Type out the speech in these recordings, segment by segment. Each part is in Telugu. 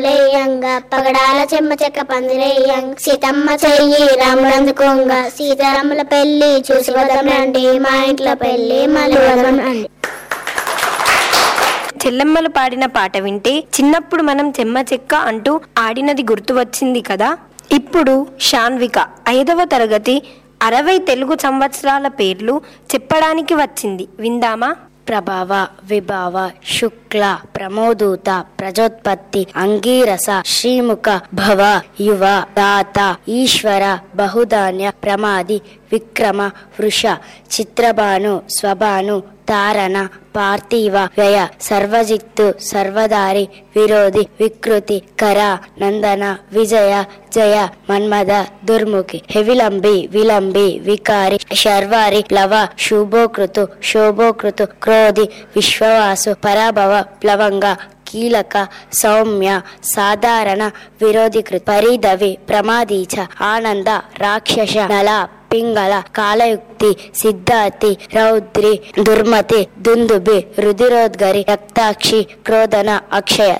లేయంగా పగడాల చెమ్మ చెక్క పందిరేయంగా సీతమ్మ చెయ్యి రాముడందుకోంగా సీతారాముల పెళ్లి చూసి వదం రండి మా ఇంట్లో పెళ్లి మళ్ళీ వదం రండి. చెల్లెమ్మలు పాడిన పాట వింటే చిన్నప్పుడు మనం చెమ్మ చెక్క అంటూ ఆడినది గుర్తు వచ్చింది కదా. ఇప్పుడు శాన్విక 5వ తరగతి 60 తెలుగు సంవత్సరాల పేర్లు చెప్పడానికి వచ్చింది, విందామా? ప్రభావ, విభావ, శుక్ల, ప్రమోదూత, ప్రజోత్పత్తి, అంగీరస, శ్రీముఖ, భవ, యువ, దాత, ఈశ్వర, బహుధాన్య, ప్రమాది, విక్రమ, వృష, చిత్రభాను, స్వభాను, తారణ, పార్థివ, వ్యయ, సర్వజిత్తు, సర్వదారి, విరోధి, వికృతి, కర, నందన, విజయ, జయ, మన్మద, దుర్ముఖి, హెవిలంబి, విలంబి, వికారి, శర్వారి, లవ, శుభోకృతు, శోభోకృతు, క్రోధి, విశ్వవాసు, పరాభవ, ప్లవంగ, కీలక, సౌమ్య, సాధారణ, విరోధికృత్, పరిధవి, ప్రమాదీచ, ఆనంద, రాక్షస, నల, పింగళ, కాలయుక్తి, సిద్ధార్థి, రౌద్రి, దుర్మతి, దుందుబి, రుధిరోద్గరి, రక్తాక్షి, క్రోధన, అక్షయ.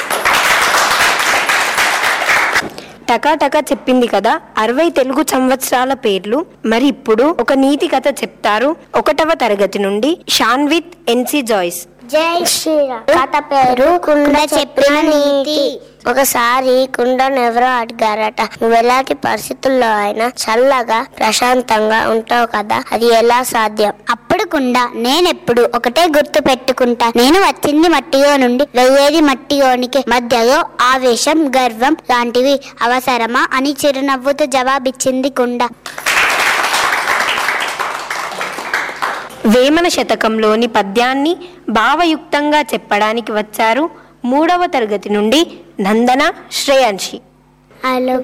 టకాటకా చెప్పింది కదా 60 తెలుగు సంవత్సరాల పేర్లు. మరి ఇప్పుడు ఒక నీతి కథ చెప్తారు 1వ తరగతి నుండి శాన్విత్ ఎన్సి జాయ్స్. జై శ్రీరామ్. కథ పేరు కుండ చెప్పిన నీతి. ఒకసారి కుండను ఎవరో అడిగారట, నువ్వు ఎలాంటి పరిస్థితుల్లో అయినా చల్లగా ప్రశాంతంగా ఉంటావు కదా, అది ఎలా సాధ్యం? అప్పుడు కుండ, నేనెప్పుడు ఒకటే గుర్తు పెట్టుకుంటా, నేను వచ్చింది మట్టిలో నుండి, వెయ్యేది మట్టిలోనికి, మధ్యలో ఆవేశం, గర్వం లాంటివి అవసరమా అని చిరునవ్వుతో జవాబిచ్చింది కుండ. వేమన శతకంలోని పద్యాన్ని భావయుక్తంగా చెప్పడానికి వచ్చారు 3వ తరగతి నుండి నందన శ్రేయాంశి.